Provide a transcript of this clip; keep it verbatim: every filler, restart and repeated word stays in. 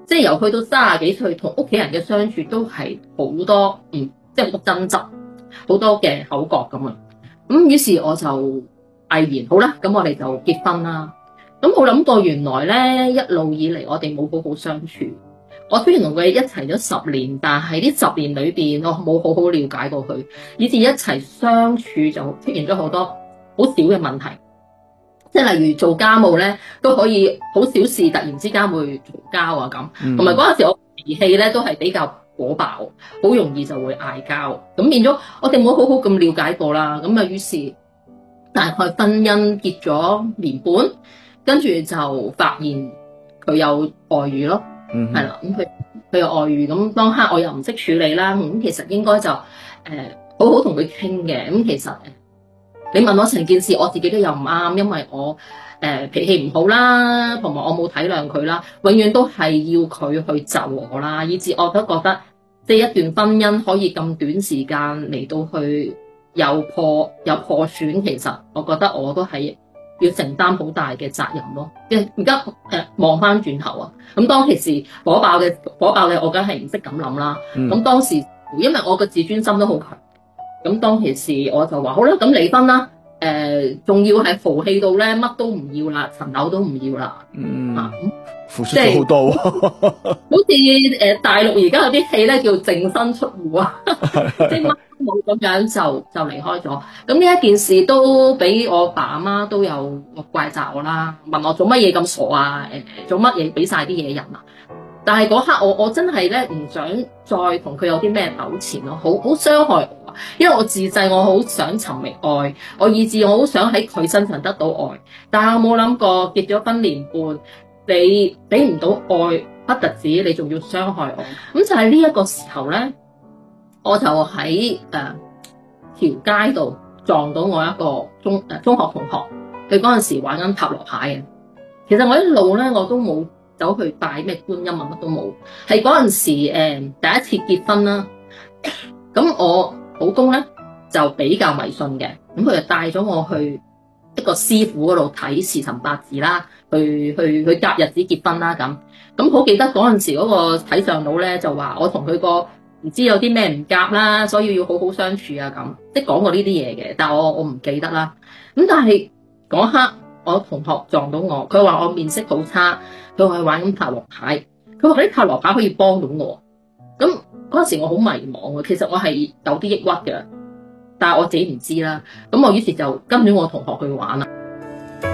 即係由去到三十幾歲，同屋企人嘅相處都係好多嗯，即係好多爭執，好多嘅口角咁啊。咁於是我就毅然好啦，咁我哋就結婚啦。咁冇諗過原來咧一路以嚟我哋冇好好相處。我雖然同佢一齊咗十年，但係呢十年裏邊我冇好好了解過佢，以至一齊相處就出現咗好多好小嘅問題。即係例如做家務咧，都可以好小事，突然之間會嘈交啊咁。同埋嗰陣時我脾氣咧都係比較火爆，好容易就會嗌交。咁變咗我哋冇好好咁了解過啦。咁啊，於是大概婚姻結咗年半，跟住就發現佢有外遇咯。係啦、嗯，咁佢佢有外遇，咁當刻我又唔識處理啦。咁其實應該就誒、呃、好好同佢傾嘅。咁其實你問我成件事，我自己都有唔啱，因為我誒、呃、脾氣唔好啦，同埋我冇體諒佢啦，永遠都係要佢去就我啦，以至我都覺得即係一段婚姻可以咁短時間嚟到去有破有破損，其實我覺得我都係要承擔好大嘅責任咯。即係而家誒望翻轉頭啊，咁當其時火爆嘅火爆嘅，我梗係唔識咁諗啦。咁、嗯、當時因為我個自尊心都好強。咁當其時我就話好啦，咁離婚啦，誒、呃，仲要係豪氣到咧，乜都唔要啦，層樓都唔要啦， 嗯， 啊， 付出咗好多， 好似誒大陸而家有啲戲咧叫淨身出戶啊，即係乜都冇咁樣就就離開咗。咁呢一件事都俾我爸阿媽都有怪責我啦，問我做乜嘢咁傻啊？誒，做乜嘢俾晒啲嘢人啊？但係嗰刻我我真係咧唔想再同佢有啲咩糾纏咯，好好傷害我啊！因為我自細我好想尋覓愛，我以至我好想喺佢身上得到愛，但係我冇諗過結咗婚年半，你俾唔到愛，不特止你仲要傷害我。咁就係呢一個時候咧，我就喺誒條街度撞到我一個中誒、呃、中學同學，佢嗰陣時玩緊塔羅牌嘅。其實我一路咧我都冇走去拜咩觀音啊，乜都冇。係嗰陣時誒、呃、第一次結婚啦，咁我老公咧就比較迷信嘅，咁佢就帶咗我去一個師傅嗰度睇時辰八字啦，去去去夾日子結婚啦咁。咁好記得嗰陣時嗰個睇相佬咧就話我同佢個唔知有啲咩唔夾啦，所以要好好相處啊咁，即係講過呢啲嘢嘅，但係我我唔記得啦。咁但係嗰刻我同學撞到我，佢話我面色好差，佢話玩緊塔羅牌，佢話啲塔羅牌可以幫到我。咁嗰陣時我好迷茫嘅，其實我係有啲抑鬱嘅，但係我自己唔知啦。咁我於是就跟住我同學去玩啦。